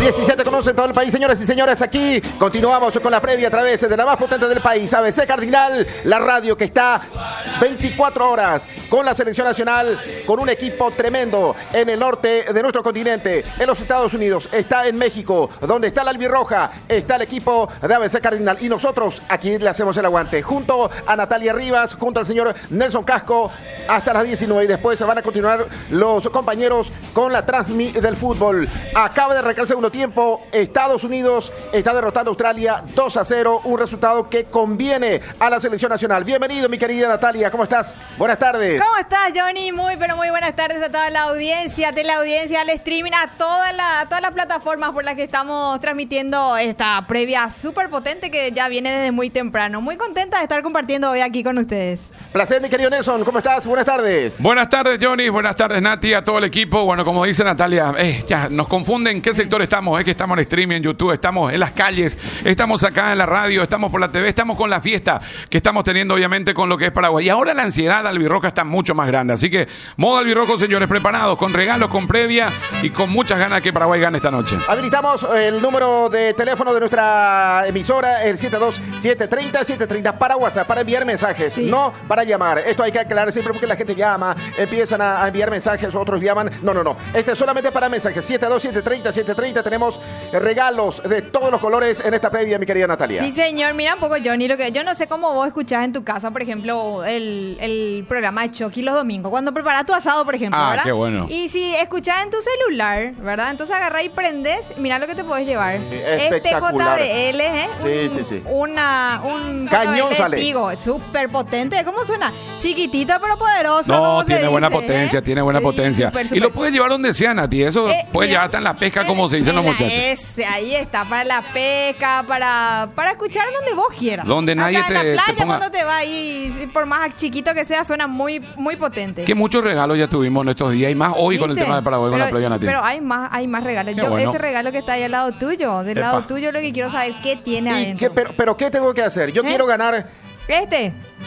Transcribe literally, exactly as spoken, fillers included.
diecisiete conocen todo el país, señoras y señores. Aquí continuamos con la previa a través de la más potente del país, A B C Cardinal, la radio que está veinticuatro horas con la selección nacional, con un equipo tremendo en el norte de nuestro continente, en los Estados Unidos, está en México, donde está la albirroja, está el equipo de A B C Cardinal. Y nosotros aquí le hacemos el aguante, junto a Natalia Rivas, junto al señor Nelson Casco, hasta las diecinueve. Y después van a continuar los compañeros con la transmi del fútbol. Acaba de arrancar el segundo tiempo. Estados Unidos está derrotando a Australia dos a cero, un resultado que conviene a la selección nacional. Bienvenido, mi querida Natalia, ¿cómo estás? Buenas tardes. ¿Cómo estás, Johnny? Muy, pero muy buenas tardes a toda la audiencia, teleaudiencia, al streaming, a toda la, a todas las plataformas por las que estamos transmitiendo esta previa súper potente que ya viene desde muy temprano. Muy contenta de estar compartiendo hoy aquí con ustedes. Placer, mi querido Nelson, ¿cómo estás? Buenas tardes. Buenas tardes, Johnny, buenas tardes, Nati, a todo el equipo. Bueno, como dice Natalia, eh, ya nos confunden en qué sector estamos. Es que estamos en streaming, en YouTube, estamos en las calles, estamos acá en la radio, estamos por la T V, estamos con la fiesta que estamos teniendo obviamente con lo que es Paraguay. Y ahora la ansiedad albirroja está mucho más grande. Así que, modo albirrojo, señores, preparados, con regalos, con previa y con muchas ganas que Paraguay gane esta noche. Habilitamos el número de teléfono de nuestra emisora, el siete dos siete tres cero siete tres cero para WhatsApp, para enviar mensajes, sí. No para llamar. Esto hay que aclarar siempre porque la gente llama, empiezan a, a enviar mensajes, otros llaman. No, no, no. Este es solamente para mensajes. siete dos siete tres cero siete tres cero. Tenemos regalos de todos los colores en esta previa, mi querida Natalia. Sí, señor. Mira un poco, Johnny, lo que yo no sé cómo vos escuchás en tu casa, por ejemplo, el, el programa de Chucky los domingos, cuando preparás tu asado, por ejemplo, ah, ¿verdad? Qué bueno. Y si escuchás en tu celular, ¿verdad? Entonces agarrás y prendés, mira lo que te podés llevar. Este J B L, ¿eh? Sí, un, sí, sí. Una, un cañón sale. Digo, súper potente. ¿Cómo suena? Chiquitito pero poderoso. No, tiene dice, buena potencia, ¿eh? tiene buena Sí, potencia. super, super. Y lo puedes llevar donde sea, Nati. Eso eh, puede mira, llevar hasta en la pesca, como eh, se dicen los la muchachos. Ese, ahí está, para la pesca, para, para escuchar donde vos quieras. Donde nadie Acá te, en la playa, te ponga... cuando te va ahí, por más chiquito que sea, suena muy, muy potente. Que muchos regalos ya tuvimos en estos días y más hoy. ¿Viste? Con el tema de Paraguay, pero, con la playa, Nati. Pero hay más, hay más regalos. Qué Yo, bueno. Ese regalo que está ahí al lado tuyo, del Epa. lado tuyo, lo que quiero saber qué tiene adentro. Qué, pero, pero, ¿qué tengo que hacer? Yo ¿Eh? quiero ganar... Este.